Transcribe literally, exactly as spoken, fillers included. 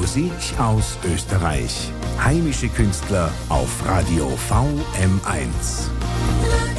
Musik aus Österreich. Heimische Künstler auf Radio V M eins.